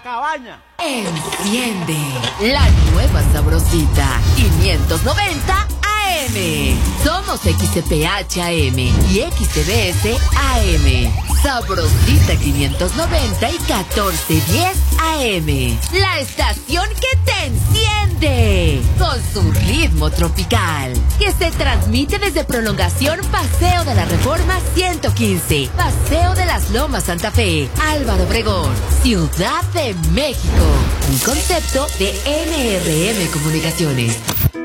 cabaña. Enciende la nueva sabrosita 590 AM. Somos XCPH AM y XCBS AM. Sabrosita 590 y 1410 AM. La estación que te enciende con su ritmo tropical, que se transmite desde Prolongación Paseo de la Reforma 115, Paseo de las Lomas Santa Fe, Álvaro Obregón, Ciudad de México. Un concepto de NRM Comunicaciones.